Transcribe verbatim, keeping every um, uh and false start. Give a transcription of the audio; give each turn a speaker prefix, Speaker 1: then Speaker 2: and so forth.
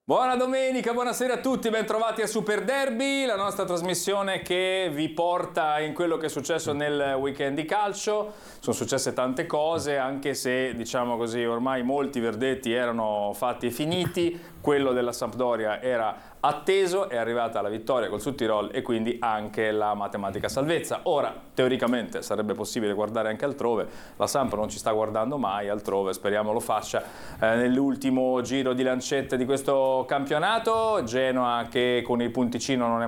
Speaker 1: Buona domenica, buonasera a tutti, bentrovati a Super Derby, la nostra trasmissione che vi porta in quello che è successo nel weekend di calcio. Sono successe tante cose, anche se, diciamo così, ormai molti verdetti erano fatti e finiti. Quello della Sampdoria era atteso, è arrivata la vittoria col Südtirol e quindi anche la matematica salvezza. Ora, teoricamente, sarebbe possibile guardare anche altrove, la Samp non ci sta guardando mai altrove, speriamo lo faccia eh, nell'ultimo giro di lancette di questo campionato. Genoa che con il punticino non è